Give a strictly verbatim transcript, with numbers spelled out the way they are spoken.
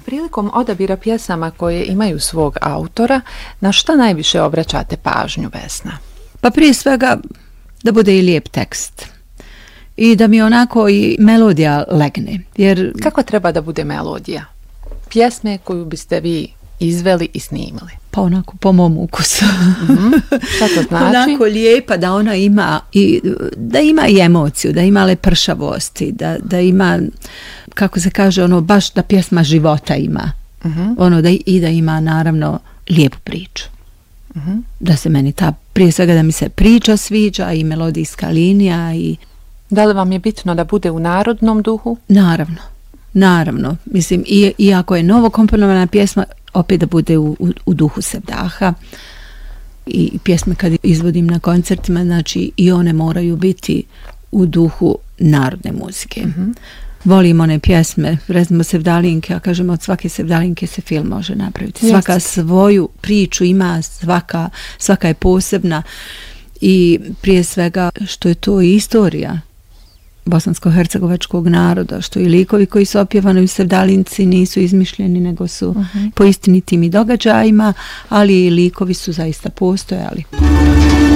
Prilikom odabira pjesama koje imaju svog autora, na šta najviše obraćate pažnju, Vesna? Pa prije svega da bude i lijep tekst i da mi onako i melodija legne. Jer kako treba da bude melodija pjesme koju biste vi izveli i snimili? Pa onako po mom ukusu. Mm-hmm. Šta to znači? Onako lijepa, da ona ima i da ima i emociju, da ima lepršavosti, da, da ima, kako se kaže, ono baš da pjesma života ima. Mm-hmm. Ono da i da ima naravno lijepu priču. Mm-hmm. Da se meni ta, prije svega da mi se priča sviđa i melodijska linija. I da li vam je bitno da bude u narodnom duhu? Naravno. Naravno, mislim, i, iako je novo komponovana pjesma, opet da bude u, u, u duhu sevdaha. I pjesme kad izvodim na koncertima, znači i one moraju biti u duhu narodne muzike. Mm-hmm. Volim one pjesme, recimo sevdalinke, a kažemo od svake sevdalinke se film može napraviti. Yes. Svaka svoju priču ima, svaka, svaka je posebna i prije svega što je to i istorija bosansko-hercegovačkog naroda, što i likovi koji su opjevani u sevdalinci nisu izmišljeni, nego su uh-huh. po istinitim i događajima, ali i likovi su zaista postojali.